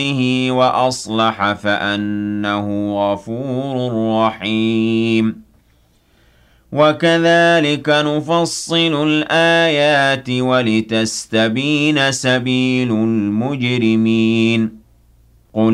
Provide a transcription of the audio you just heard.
وأصلح فأنه غفور رحيم وكذلك نفصل الآيات ولتستبين سبيل المجرمين